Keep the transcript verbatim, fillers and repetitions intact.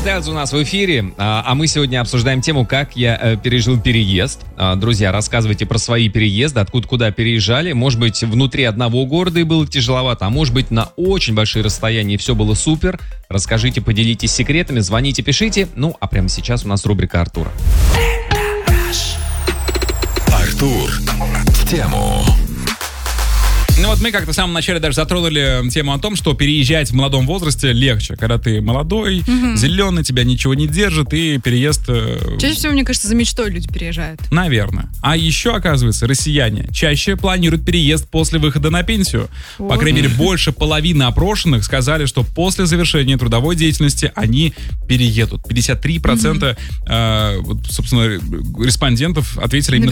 трансляция у нас в эфире, а мы сегодня обсуждаем тему, как я пережил переезд. Друзья, рассказывайте про свои переезды, откуда куда переезжали. Может быть, внутри одного города и было тяжеловато, а может быть, на очень большие расстояния и все было супер. Расскажите, поделитесь секретами, звоните, пишите. Ну, а прямо сейчас у нас рубрика Артура. Артур в тему. Ну вот мы как-то в самом начале даже затронули тему о том, что переезжать в молодом возрасте легче, когда ты молодой, угу. зеленый, тебя ничего не держит, и переезд... Чаще всего, мне кажется, за мечтой люди переезжают. Наверное. А еще, оказывается, россияне чаще планируют переезд после выхода на пенсию. Вот. По крайней мере, больше половины опрошенных сказали, что после завершения трудовой деятельности они переедут. пятьдесят три процента, угу. э, вот, собственно, респондентов ответили именно